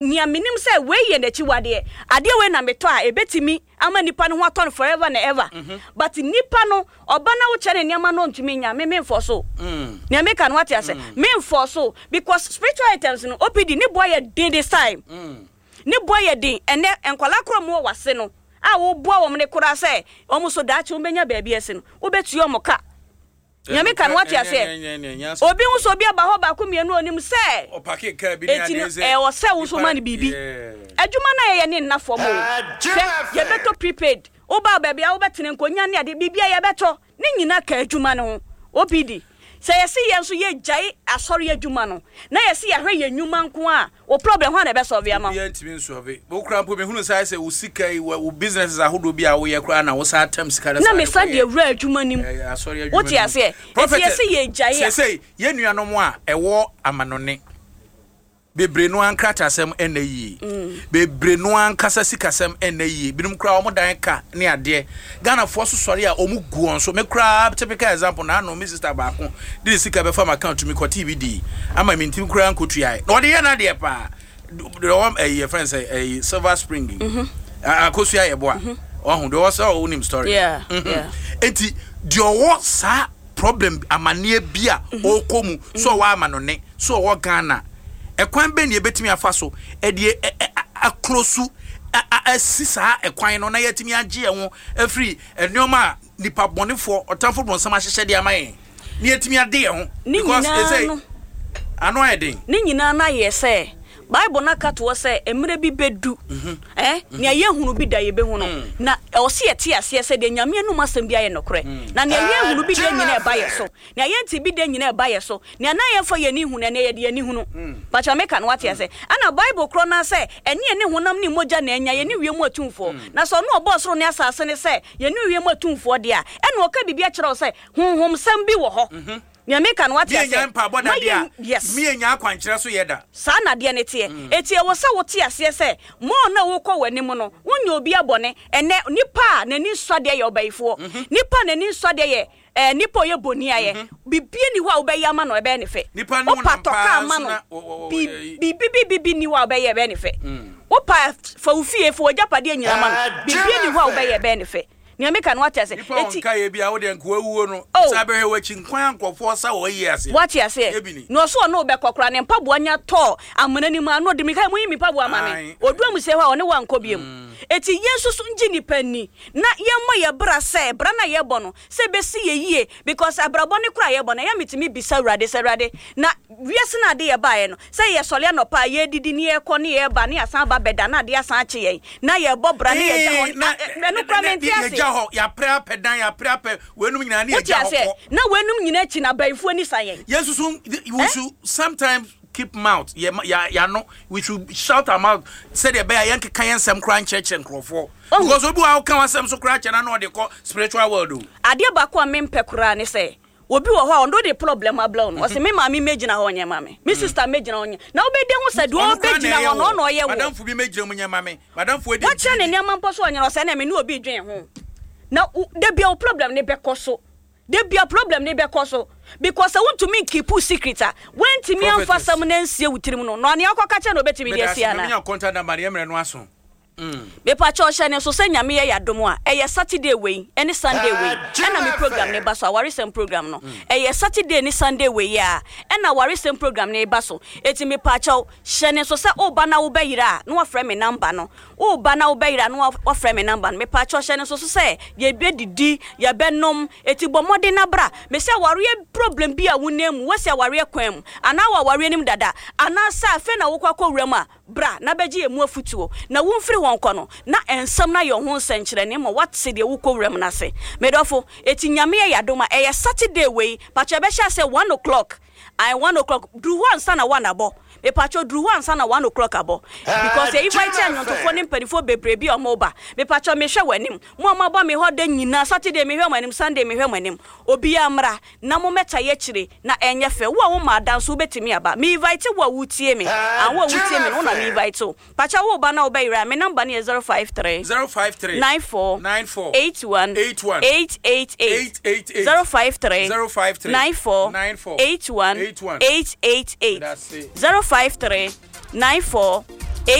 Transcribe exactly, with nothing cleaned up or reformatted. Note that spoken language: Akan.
nia minim say we ye n'achi wade ade we na meto a ebetimi ama nipa no ho aton forever and ever mm-hmm. but nipa no oba na wo kire ne niam no ntumi nya me me for so mm. nia me kan what you say me for so because spiritual items no O P D ni boy ye din this time mm. ni boy ye din ene enkwala kro mo wase no a wo boa wo me kura say omo so daachi wo benya baabi ese no wo betu omo ka nia me kan what you say obi hu so obi aba ho ba ko mienu onim say opake ka bi ni ade say e wo say wo so man bibi adwuma na ye ne nnafo mo ye beto prepaid wo ba baabi a wo betene nkonya ne ade bibia ye beto ne nyina ka adwuma ne ho O P D say ye see ye so ye jai asori adwuma no na ye see ye hwe ye nwuma nko a wo problem ho na be solve am ye ntimi solve wo kra mpo me hunu sai say wo sika wo businesses ahodo bi a wo ye kra na wo sa atam sika na me sa de wura adwuma nim asori adwuma wo ti ase ye see ye jai say say ye nuano mo a ewo amanone bebre no ankrata asem enayi bebre no ankasa sikasem enayi binum kra omo dan ka ne ade Ghana fo so sori a omu guon so me kra typical example na no me sister ba ko di sika be farm account mi ko T V D ama me ntim kra nkotua no de ye na de pa the one eh friend say eh Silver Spring akosua ye boa ohun de wo say o nim story yeah yeah enti de wo sa problem amane bia o komu so wa amanone so wo Ghana ekwan be ne ebetimi afa so e de aklosu asisa ekwan no na yetimi age ewo afri enoma nipa bonefo otamfo bonsam ahyehye de amaye ne yetimi ade eho because they say ano edin ni nyina na ye say Bible na kato say emre bi bedu eh ne ye hunu bi da ye be hunu na o se yete ase se de nyame anum asem bi aye nokre na ne ye hunu bi de nyina e ba ye so ne ye nti bi de nyina e ba ye so ne na ye fa ye ni hunu ne ye de ye ni hunu but cha make an what ye say ana Bible kro na say ene ne honam ni moja na enya ye ni wiem atumfo na so no obo soro ne asase ne say ye ni wiem atumfo de a ene o ka bibia kire o say honhom sam bi wo ho me can what you say yes me nya akwankyere so yeda sa na de ne tie eti e wo se wo tie ase se mo na wo kɔ wani mu no wonya obi abone ene nipa na ni swade ye obayifo nipa na ni swade ye eh nipa ye boni aye bibie ni wa obayi ama no ebe ne fe nipa no na pa no bibi bibi ni wa obayi ebe ne fe wo pa fa ufie fo ojapade anyina ma no bibie ni wa obayi ebe ne fe ni make an what you say eti ka ye bia wo de nko awuo no sabe he wachi nkwan ankofo sa wo yi ase what you say no so no be kokora ne mpaboa nya to amana ni ma no de mi kai mo yi mi paboa ma me oduam se ho ne wa nko biem eti yesu so nji ni pani na ye mo ye bra se bra na ye bono se be si ye yie because abrabo ne kura ye bono ya mitimi bisa urade se urade na wiase na de ye ba ye no se ye sole no pa ye didi ni ye ko ne ye ba ne asan ba beda na de asan ache ye na ye bo bra ne ye ja me no kura menti ase ho ya pra pedan ya pra pe wenum nyina na ye ja ho na wenum nyina chi na baifo ni sayen yesu so we should sometimes keep mouth ya ya no we should shout our mouth say the bear yank kan yansem kran church and crofo because obi wa kan wasem so kran church na no de ko spiritual world ade ba ko amempe kura ne say obi wo ho ondo de problem abla no o se me ma me megina ho nya ma me me sister megina ho nya na obede ho se do obegina ho no no ye wo madam fu bi megina mu nya ma me madam fu edi wa cha ne ne ma mpo so nya no se na me ne obi dwen ho na de bia problem ne be koso de bia problem ne be koso because I want to make keep secret when to me amfa sam na nsie wutirim no no ne akoka cha no betimi de sia na me contact number ye mre no aso me pa cho hye ne so se nyame ye yadom a e ye Saturday wey any Sunday wey na me program ne ba so awari sem program no e ye Saturday ni Sunday wey ya e na awari sem program ne ba so eti me pa cho hye ne so se o ba na wo ba yira no ofre me number no o ba na wo ba yira no ofre me number me pa cho hye ne so so se ye be didi ye be nom eti bomode na bra me se awari problem bi a wonam wo se awari kwam ana wa awari nim dada ana sa fe na wo kwakọ wura ma bra na beji emu afutuo na wo mfiri wonko no na ensam na yo ho nsenkyere ne mo what se de wo kowram na se medofo eti nyame ya yadoma e ya Saturday wey pacha be sha say one o'clock I one o'clock do one sana one abo me pacho do one sana one o'clock abo because e invite anyonto fo ne mpanifo bebre bi o mo ba me pacho me hwe wanim mo ma ba me ho da nyina Saturday me hwe wanim Sunday me hwe wanim obi amra na mo meta ye kire na enye fe wo wo ma danso betimi aba me invite wo wutie me an wo wutie me no na me invite o pacho wo ba na wo ba ira me number ne zero five three nine four eight one eight eight eight zero five three nine four eight one eight eight eight zero five three nine four